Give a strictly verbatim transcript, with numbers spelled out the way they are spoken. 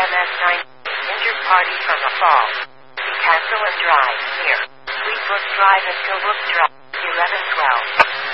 M S nine. Injured party from a fall. See Castle and Drive, near Fleetwood Drive and Philbrook Drive, eleven twelve.